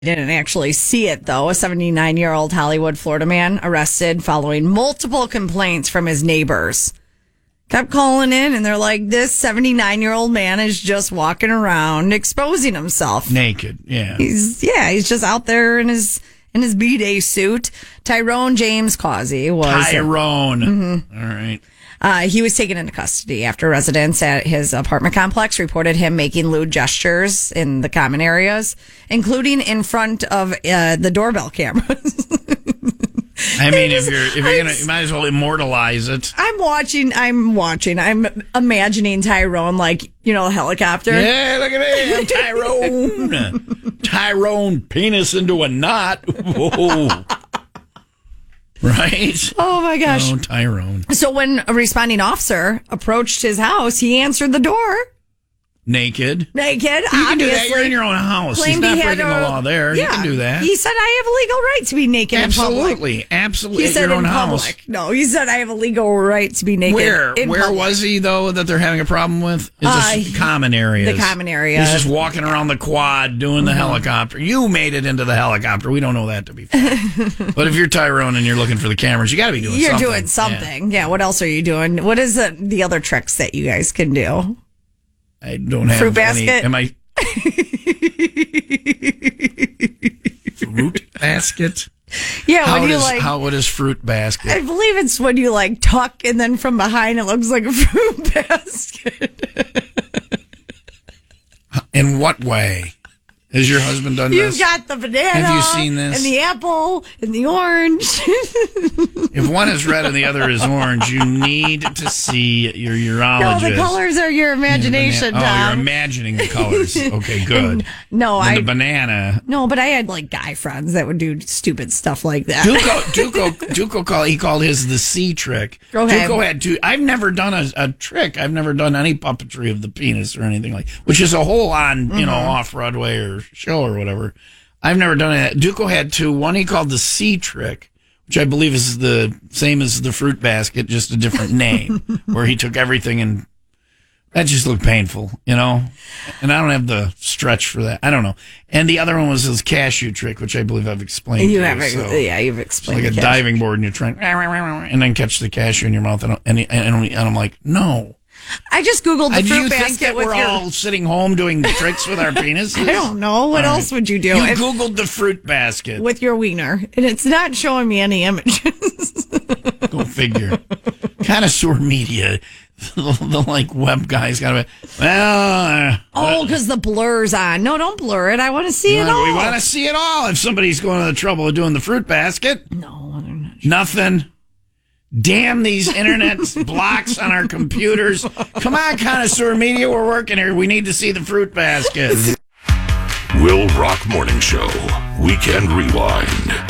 Didn't actually see it, though. A 79-year-old Hollywood, Florida man arrested following multiple complaints from his neighbors. Kept calling in, and they're like, this 79-year-old man is just walking around exposing himself. Naked, yeah. He's just out there in his B-Day suit. Tyrone James Causey was... Tyrone. Mm-hmm. All right. He was taken into custody after residents at his apartment complex reported him making lewd gestures in the common areas, including in front of the doorbell cameras. I mean, if you're gonna, you might as well immortalize it. I'm watching. I'm imagining Tyrone, like, helicopter. Yeah, look at me, I'm Tyrone. Tyrone, penis into a knot. Whoa. Right? Oh, my gosh. Oh, Tyrone. So when a responding officer approached his house, he answered the door. Naked. You can do that. You're in your own house. He's not breaking the law there. Yeah, you can do that. He said, I have a legal right to be naked in public. Absolutely. He at said your own in house. public. No, he said, I have a legal right to be naked Where in public. was he, though, that they're having a problem with? It's just common areas. The common area. He's just walking around the quad doing the helicopter. You made it into the helicopter. We don't know that to be fair. But if you're Tyrone and you're looking for the cameras, you got to be doing something. You're doing something. Yeah, what else are you doing? What is the other tricks that you guys can do? I don't have fruit basket. Am I fruit basket? Yeah, what is fruit basket? I believe it's when you tuck and then from behind it looks like a fruit basket. In what way? Has your husband done this? You've got the banana. Have you seen this? And the apple and the orange. If one is red and the other is orange, you need to see your urologist. No, the colors are your imagination, Tom. Oh, you're imagining the colors. Okay, good. The banana. No, but I had guy friends that would do stupid stuff like that. Duco called his the C trick. Okay. Duco had two. I've never done a trick. I've never done any puppetry of the penis or anything which is a whole on, off Broadway or show or whatever. I've never done it. Duco had two. One he called the C trick, which I believe is the same as the fruit basket, just a different name, where he took everything and that just looked painful, And I don't have the stretch for that. I don't know. And the other one was his cashew trick, which I believe I've explained. You've explained. It's like a diving board, and you're trying, and then catch the cashew in your mouth, and I'm like, no. I just Googled the fruit basket. Do you basket think that we're all sitting home doing tricks with our penises? I don't know. What else would you do? You Googled the fruit basket. With your wiener, and it's not showing me any images. Go figure. Connoisseur media. The web guys got to because the blur's on. No, don't blur it. I want to see it all. We want to see it all. If somebody's going to the trouble of doing the fruit basket. No, I'm not sure. Nothing. Damn these internet blocks on our computers. Come on, Connoisseur Media, we're working here. We need to see the fruit basket. Will Rock Morning Show. Weekend Rewind.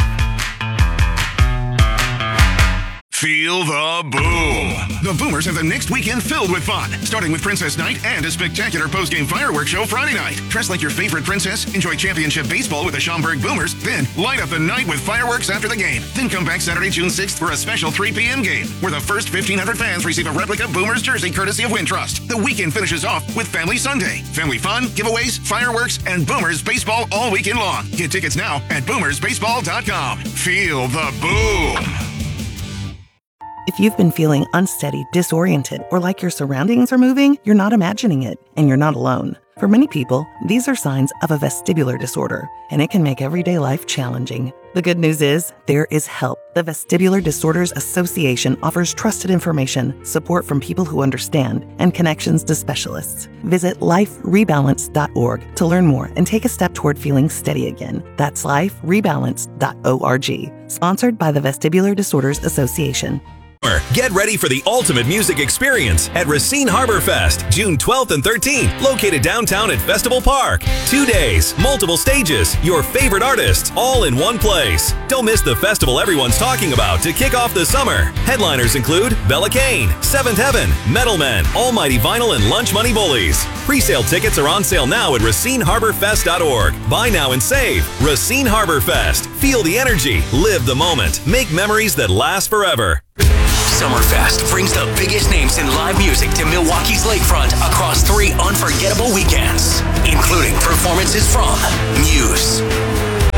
Feel the boom. The Boomers have the next weekend filled with fun, starting with Princess Night and a spectacular post-game fireworks show Friday night. Dress like your favorite princess, enjoy championship baseball with the Schaumburg Boomers, then light up the night with fireworks after the game. Then come back Saturday, June 6th for a special 3 p.m. game, where the first 1,500 fans receive a replica Boomers jersey courtesy of Wintrust. The weekend finishes off with Family Sunday. Family fun, giveaways, fireworks, and Boomers baseball all weekend long. Get tickets now at boomersbaseball.com. Feel the boom. If you've been feeling unsteady, disoriented, or like your surroundings are moving, you're not imagining it, and you're not alone. For many people, these are signs of a vestibular disorder, and it can make everyday life challenging. The good news is, there is help. The Vestibular Disorders Association offers trusted information, support from people who understand, and connections to specialists. Visit liferebalance.org to learn more and take a step toward feeling steady again. That's liferebalance.org. Sponsored by the Vestibular Disorders Association. Get ready for the ultimate music experience at Racine Harbor Fest, June 12th and 13th, located downtown at Festival Park. 2 days, multiple stages, your favorite artists, all in one place. Don't miss the festival everyone's talking about to kick off the summer. Headliners include Bella Kane, Seventh Heaven, Metal Men, Almighty Vinyl, and Lunch Money Bullies. Pre-sale tickets are on sale now at RacineHarborFest.org. Buy now and save. Racine Harbor Fest. Feel the energy, live the moment, make memories that last forever. Summerfest brings the biggest names in live music to Milwaukee's lakefront across 3 unforgettable weekends, including performances from Muse,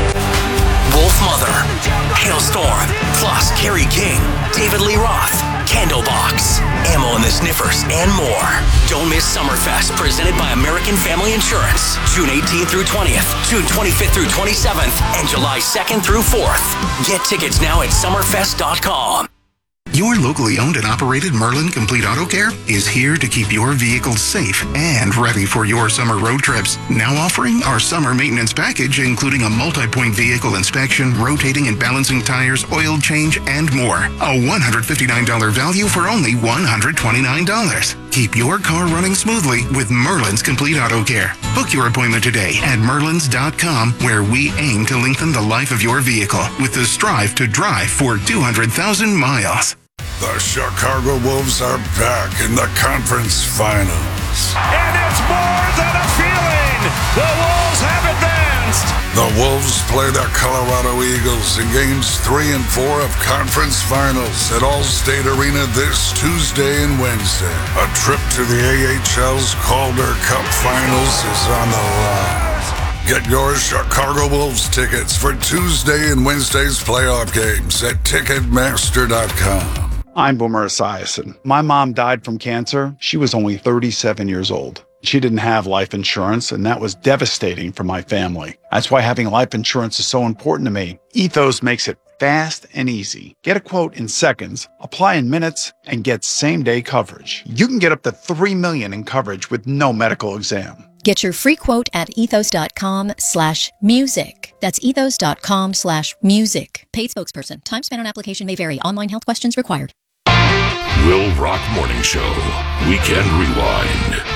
Carrie King, David Lee Roth, Candlebox, Ammo and the Sniffers, and more. Don't miss Summerfest, presented by American Family Insurance, June 18th through 20th, June 25th through 27th, and July 2nd through 4th. Get tickets now at summerfest.com. Your locally owned and operated Merlin Complete Auto Care is here to keep your vehicle safe and ready for your summer road trips. Now offering our summer maintenance package, including a multi-point vehicle inspection, rotating and balancing tires, oil change, and more. A $159 value for only $129. Keep your car running smoothly with Merlin's Complete Auto Care. Book your appointment today at merlins.com, where we aim to lengthen the life of your vehicle with the Strive to Drive for 200,000 miles. The Chicago Wolves are back in the conference finals. And it's more than a feeling. The Wolves have advanced. The Wolves play the Colorado Eagles in games 3 and 4 of conference finals at Allstate Arena this Tuesday and Wednesday. A trip to the AHL's Calder Cup finals is on the line. Get your Chicago Wolves tickets for Tuesday and Wednesday's playoff games at Ticketmaster.com. I'm Boomer Esiason. My mom died from cancer. She was only 37 years old. She didn't have life insurance, and that was devastating for my family. That's why having life insurance is so important to me. Ethos makes it fast and easy. Get a quote in seconds, apply in minutes, and get same-day coverage. You can get up to $3 million in coverage with no medical exam. Get your free quote at ethos.com/music. That's ethos.com/music. Paid spokesperson. Time spent on application may vary. Online health questions required. Will Rock Morning Show. Weekend Rewind.